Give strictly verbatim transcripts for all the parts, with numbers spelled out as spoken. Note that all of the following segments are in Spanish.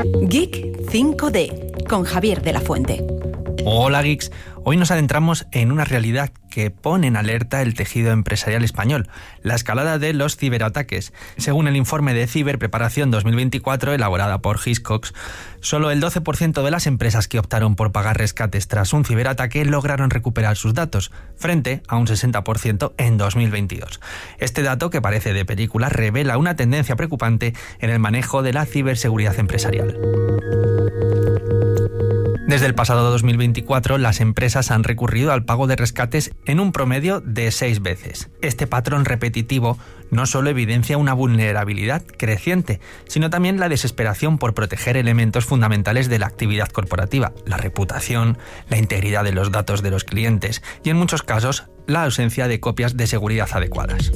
Geek cinco D, con Javier de la Fuente. Hola geeks, hoy nos adentramos en una realidad que pone en alerta el tejido empresarial español, la escalada de los ciberataques. Según el informe de Ciberpreparación dos mil veinticuatro elaborada por Hiscox, solo el doce por ciento de las empresas que optaron por pagar rescates tras un ciberataque lograron recuperar sus datos, frente a un sesenta por ciento en dos mil veintidós. Este dato, que parece de película, revela una tendencia preocupante en el manejo de la ciberseguridad empresarial. Desde el pasado dos mil veinticuatro, las empresas han recurrido al pago de rescates en un promedio de seis veces. Este patrón repetitivo no solo evidencia una vulnerabilidad creciente, sino también la desesperación por proteger elementos fundamentales de la actividad corporativa, la reputación, la integridad de los datos de los clientes y, en muchos casos, la ausencia de copias de seguridad adecuadas.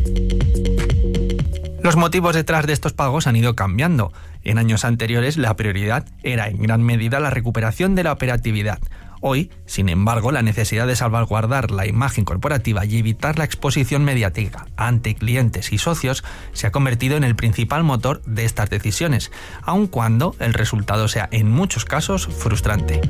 Los motivos detrás de estos pagos han ido cambiando. En años anteriores, la prioridad era en gran medida la recuperación de la operatividad. Hoy, sin embargo, la necesidad de salvaguardar la imagen corporativa y evitar la exposición mediática ante clientes y socios se ha convertido en el principal motor de estas decisiones, aun cuando el resultado sea en muchos casos frustrante.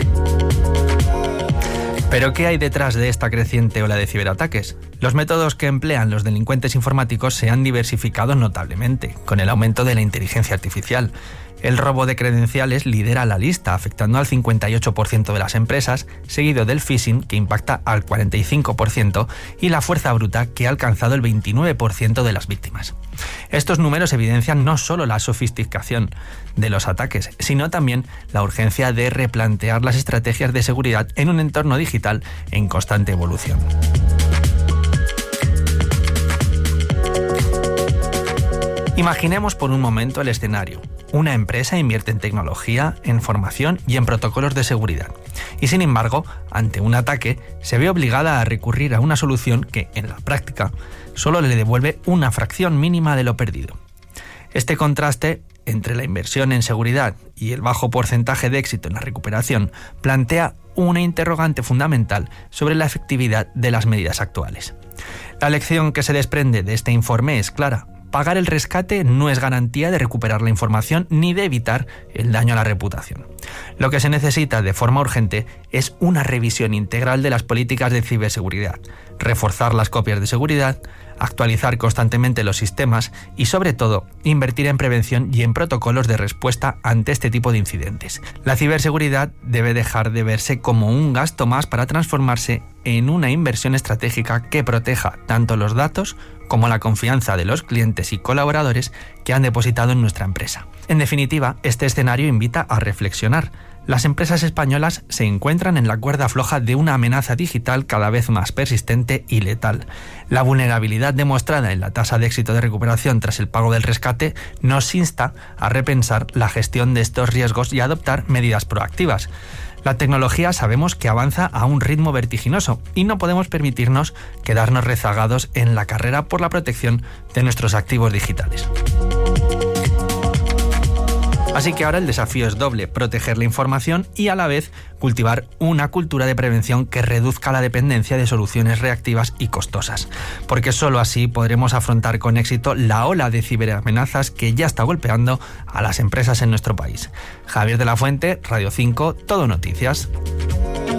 ¿Pero qué hay detrás de esta creciente ola de ciberataques? Los métodos que emplean los delincuentes informáticos se han diversificado notablemente, con el aumento de la inteligencia artificial. El robo de credenciales lidera la lista, afectando al cincuenta y ocho por ciento de las empresas, seguido del phishing, que impacta al cuarenta y cinco por ciento, y la fuerza bruta, que ha alcanzado el veintinueve por ciento de las víctimas. Estos números evidencian no solo la sofisticación de los ataques, sino también la urgencia de replantear las estrategias de seguridad en un entorno digital en constante evolución. Imaginemos por un momento el escenario. Una empresa invierte en tecnología, en formación y en protocolos de seguridad. Y sin embargo, ante un ataque, se ve obligada a recurrir a una solución que, en la práctica, solo le devuelve una fracción mínima de lo perdido. Este contraste entre la inversión en seguridad y el bajo porcentaje de éxito en la recuperación plantea una interrogante fundamental sobre la efectividad de las medidas actuales. La lección que se desprende de este informe es clara. Pagar el rescate no es garantía de recuperar la información ni de evitar el daño a la reputación. Lo que se necesita de forma urgente es una revisión integral de las políticas de ciberseguridad, reforzar las copias de seguridad, actualizar constantemente los sistemas y, sobre todo, invertir en prevención y en protocolos de respuesta ante este tipo de incidentes. La ciberseguridad debe dejar de verse como un gasto más para transformarse en una inversión estratégica que proteja tanto los datos como la confianza de los clientes y colaboradores que han depositado en nuestra empresa. En definitiva, este escenario invita a reflexionar. Las empresas españolas se encuentran en la cuerda floja de una amenaza digital cada vez más persistente y letal. La vulnerabilidad demostrada en la tasa de éxito de recuperación tras el pago del rescate nos insta a repensar la gestión de estos riesgos y a adoptar medidas proactivas. La tecnología sabemos que avanza a un ritmo vertiginoso y no podemos permitirnos quedarnos rezagados en la carrera por la protección de nuestros activos digitales. Así que ahora el desafío es doble: proteger la información y a la vez cultivar una cultura de prevención que reduzca la dependencia de soluciones reactivas y costosas, porque solo así podremos afrontar con éxito la ola de ciberamenazas que ya está golpeando a las empresas en nuestro país. Javier de la Fuente, Radio cinco, Todo Noticias.